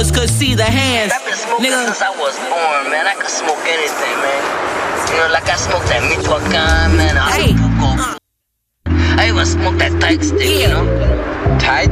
slugs could see the hands. I've been smoking Nigga. since I was born, man. I could smoke anything, man. You know, like I smoked that Michoacan, man. Hey. I even smoked that tight stick, you know? Tight